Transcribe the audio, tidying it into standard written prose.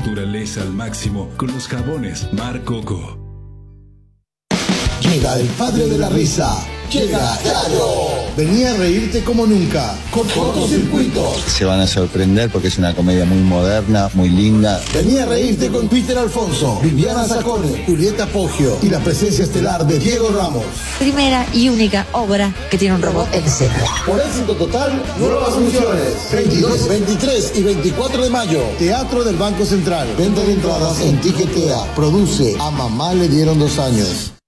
naturaleza al máximo con los jabones Mar Coco. Llega el padre de la risa. Llega Claro. Vení a reírte como nunca. Con Cortocircuito. Se van a sorprender porque es una comedia muy moderna, muy linda. Vení a reírte con Peter Alfonso, Viviana Sacone, Julieta Poggio y la presencia estelar de Diego Ramos. Primera y única obra que tiene un robot en escena. Por éxito total, nuevas funciones. 22, 23 y 24 de mayo. Teatro del Banco Central. Venta de entradas en Tiquetea. Produce A Mamá le dieron 2 años.